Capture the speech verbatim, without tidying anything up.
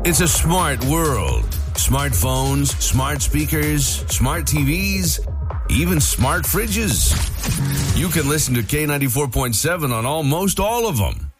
It's a smart world. Smartphones, smart speakers, smart T Vs, even smart fridges. You can listen to K ninety-four point seven on almost all of them.